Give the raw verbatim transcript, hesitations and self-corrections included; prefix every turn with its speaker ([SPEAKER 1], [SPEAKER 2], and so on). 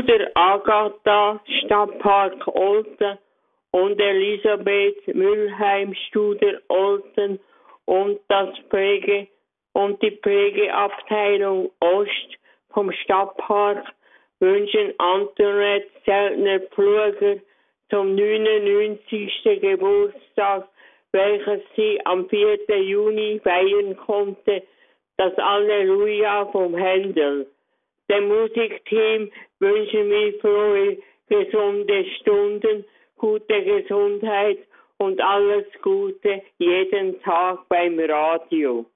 [SPEAKER 1] Bruder Agatha, Stadtpark Olten und Elisabeth Mülheim, Studer Olten und das Pflege und die Pflegeabteilung Ost vom Stadtpark wünschen Antoinette Zeltner-Pfluger zum neunundneunzigsten Geburtstag, welches sie am vierten Juni feiern konnte, das Alleluja vom Händel. Dem Musikteam wünschen wir frohe, gesunde Stunden, gute Gesundheit und alles Gute jeden Tag beim Radio.